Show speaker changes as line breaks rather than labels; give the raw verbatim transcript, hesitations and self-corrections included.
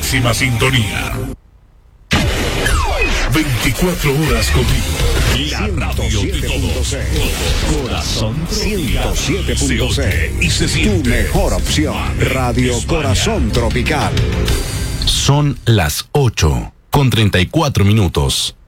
máxima sintonía. veinticuatro horas contigo. La radio de todos. Corazón
ciento siete punto seis.
Y se siente.
Tu mejor opción. Radio Corazón Tropical.
Son las ocho con treinta y cuatro minutos.